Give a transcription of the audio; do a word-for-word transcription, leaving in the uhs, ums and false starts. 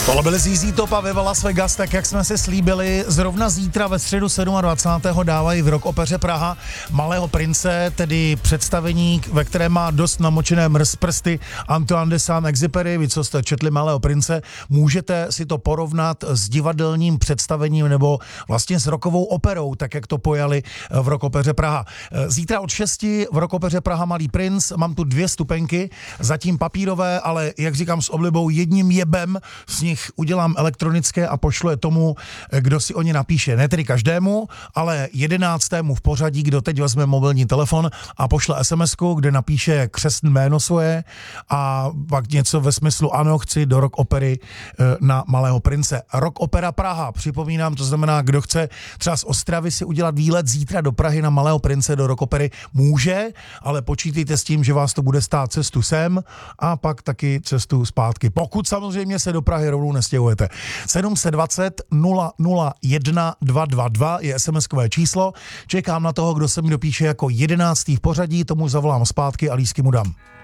Tohle byly Z Z Top a ve Las Vegas, tak jak jsme se slíbili, zrovna zítra ve středu dvacátého sedmého dávají v Rock Opeře Praha Malého prince, tedy představení, ve kterém má dost namočené mrz prsty Antoine de Saint-Exupéry. Vy, co jste četli Malého prince, můžete si to porovnat s divadelním představením nebo vlastně s rockovou operou, tak jak to pojali v Rock Opeře Praha. Zítra od šesti v Rock Opeře Praha Malý princ, mám tu dvě stupenky, zatím papírové, ale jak říkám s oblibou, jedním jebem z nich udělám elektronické a pošlu je tomu, kdo si o ně napíše. Ne tedy každému, ale jedenáctému v pořadí, kdo teď vezme mobilní telefon a pošle es em esku, kde napíše křestné jméno svoje a pak něco ve smyslu ano, chci do Rock Opery na Malého prince. Rock Opera Praha, připomínám, to znamená, kdo chce třeba z Ostravy si udělat výlet zítra do Prahy na Malého prince do Rock Opery, může, ale počítejte s tím, že vás to bude stát cestu sem a pak taky cestu zpátky. Pokud samozřejmě se do Prahy rovnou nestěhujete. sedm set dvacet nula nula jedna dva dva dva je es em eskové číslo. Čekám na toho, kdo se mi dopíše jako jedenáctý v pořadí, tomu zavolám zpátky a lístky mu dám.